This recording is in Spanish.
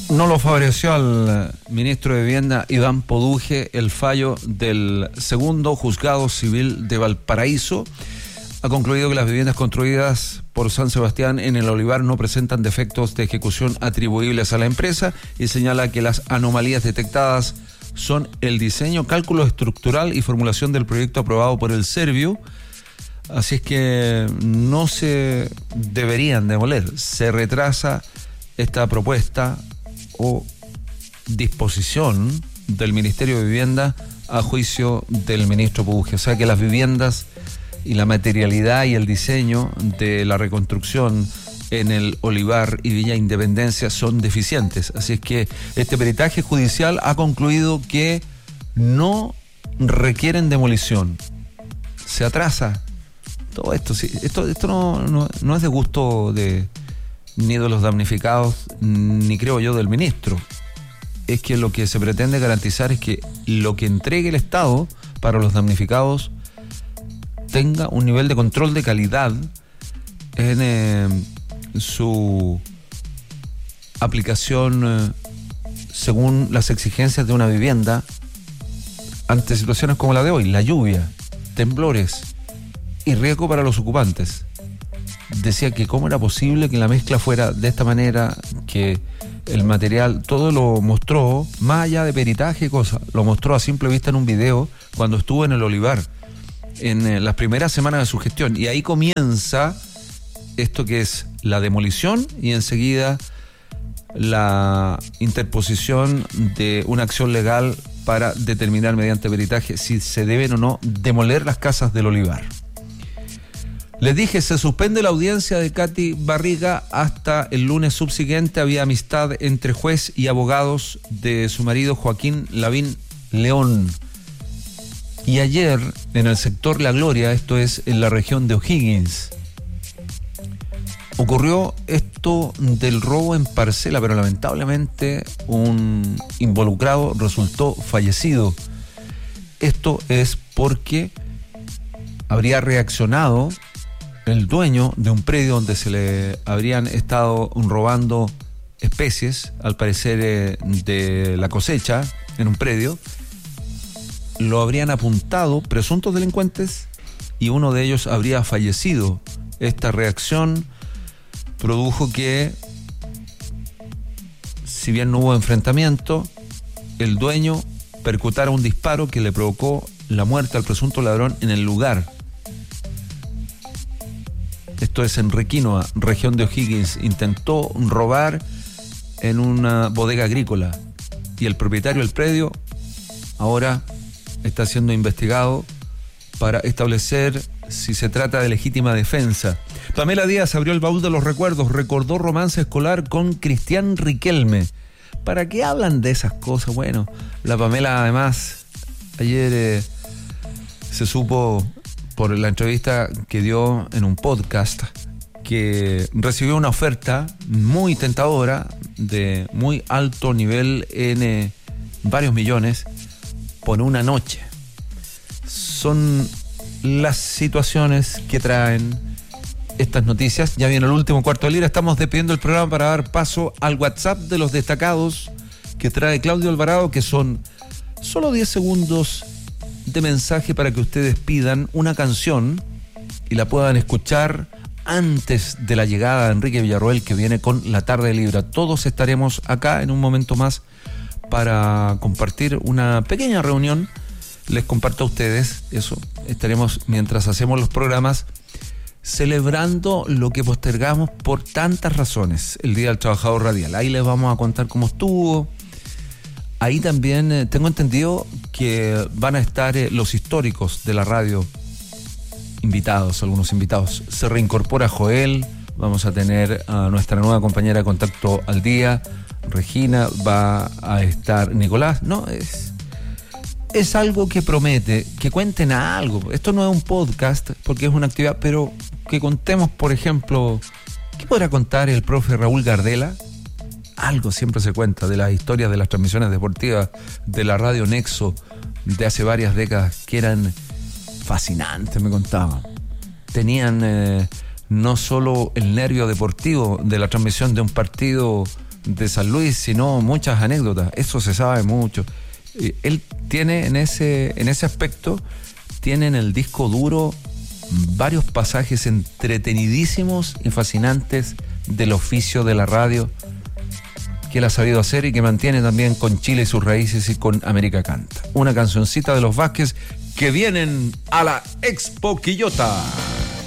No lo favoreció al ministro de Vivienda, Iván Poduje, el fallo del segundo juzgado civil de Valparaíso. Ha concluido que las viviendas construidas por San Sebastián en el Olivar no presentan defectos de ejecución atribuibles a la empresa y señala que las anomalías detectadas son el diseño, cálculo estructural y formulación del proyecto aprobado por el Serviu. Así es que no se deberían demoler. Se retrasa esta propuesta o disposición del Ministerio de Vivienda a juicio del ministro Poduje. O sea que las viviendas y la materialidad y el diseño de la reconstrucción en el Olivar y Villa Independencia son deficientes. Así es que este peritaje judicial ha concluido que no requieren demolición. Se atrasa todo esto. Sí, esto no es de gusto ni de los damnificados, ni creo yo del ministro. Es que lo que se pretende garantizar es que lo que entregue el Estado para los damnificados tenga un nivel de control de calidad en su aplicación según las exigencias de una vivienda ante situaciones como la de hoy, la lluvia, temblores y riesgo para los ocupantes. Decía que cómo era posible que la mezcla fuera de esta manera, que el material, todo lo mostró, más allá de peritaje y cosas, lo mostró a simple vista en un video cuando estuvo en el Olivar, en las primeras semanas de su gestión. Y ahí comienza esto que es la demolición y enseguida la interposición de una acción legal para determinar mediante peritaje si se deben o no demoler las casas del Olivar. Les dije, se suspende la audiencia de Katy Barriga hasta el lunes subsiguiente. Había amistad entre juez y abogados de su marido Joaquín Lavín León. Y ayer, en el sector La Gloria, esto es en la región de O'Higgins, ocurrió esto del robo en parcela, pero lamentablemente un involucrado resultó fallecido. Esto es porque habría reaccionado el dueño de un predio donde se le habrían estado robando especies, al parecer de la cosecha, en un predio. Lo habrían apuntado presuntos delincuentes y uno de ellos habría fallecido. Esta reacción produjo que, si bien no hubo enfrentamiento, el dueño percutara un disparo que le provocó la muerte al presunto ladrón en el lugar. Esto es en Requinoa, región de O'Higgins. Intentó robar en una bodega agrícola y el propietario del predio ahora está siendo investigado para establecer si se trata de legítima defensa. Pamela Díaz abrió el baúl de los recuerdos, recordó romance escolar con Cristian Riquelme. ¿Para qué hablan de esas cosas? Bueno, la Pamela además ayer se supo por la entrevista que dio en un podcast que recibió una oferta muy tentadora de muy alto nivel en varios millones por una noche. Son las situaciones que traen estas noticias. Ya viene el último cuarto de hora. Estamos despidiendo el programa para dar paso al WhatsApp de los destacados que trae Claudio Alvarado, que son solo 10 segundos de mensaje para que ustedes pidan una canción y la puedan escuchar antes de la llegada de Enrique Villarroel, que viene con La Tarde Libra. Todos estaremos acá en un momento más para compartir una pequeña reunión. Les comparto a ustedes eso. Estaremos, mientras hacemos los programas, celebrando lo que postergamos por tantas razones, el Día del Trabajador Radial. Ahí les vamos a contar cómo estuvo. Ahí también tengo entendido que van a estar los históricos de la radio invitados, algunos invitados. Se reincorpora Joel, vamos a tener a nuestra nueva compañera de Contacto al Día, Regina, va a estar Nicolás. No, es algo que promete, que cuenten algo. Esto no es un podcast porque es una actividad, pero que contemos, por ejemplo, ¿qué podrá contar el profe Raúl Gardela? Algo siempre se cuenta de las historias de las transmisiones deportivas de la Radio Nexo de hace varias décadas, que eran fascinantes, me contaban. Tenían no solo el nervio deportivo de la transmisión de un partido de San Luis, sino muchas anécdotas. Eso se sabe mucho. Él tiene en ese aspecto, tiene en el disco duro varios pasajes entretenidísimos y fascinantes del oficio de la radio que él ha sabido hacer y que mantiene también con Chile y sus raíces y con América Canta. Una cancioncita de los Vázquez que vienen a la Expo Quillota.